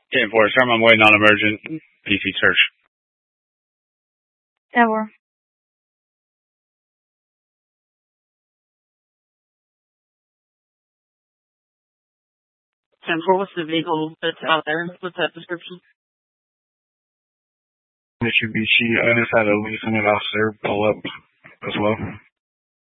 10-4, sir. I'm waiting on emergent PC search. 10-4. 10-4, what's the vehicle that's out there? What's that description? Mitsubishi. I just had a lieutenant officer pull up as well.